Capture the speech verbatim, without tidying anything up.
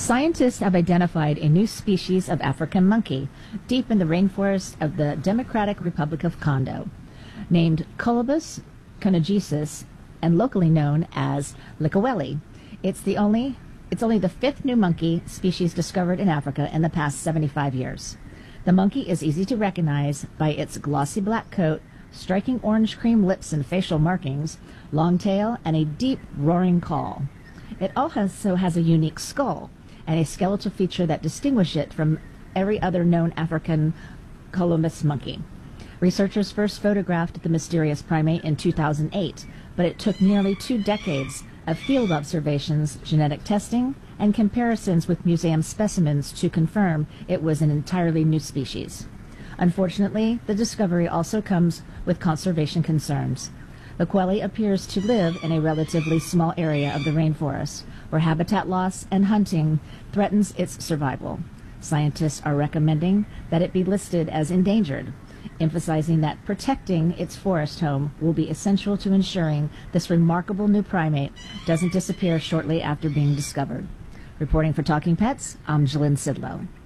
Scientists have identified a new species of African monkey deep in the rainforest of the Democratic Republic of Congo, named Colobus conogesis and locally known as Likaweli. It's the only it's only the fifth new monkey species discovered in Africa in the past seventy-five years. The monkey is easy to recognize by its glossy black coat, striking orange cream lips and facial markings, long tail, and a deep roaring call. It also has a unique skull and a skeletal feature that distinguish it from every other known African Colobus monkey. Researchers first photographed the mysterious primate in two thousand eight, but it took nearly two decades of field observations, genetic testing, and comparisons with museum specimens to confirm it was an entirely new species. Unfortunately, the discovery also comes with conservation concerns. The Likaweli appears to live in a relatively small area of the rainforest, where habitat loss and hunting threatens its survival. Scientists are recommending that it be listed as endangered, emphasizing that protecting its forest home will be essential to ensuring this remarkable new primate doesn't disappear shortly after being discovered. Reporting for Talking Pets, I'm Jalyn Sidlow.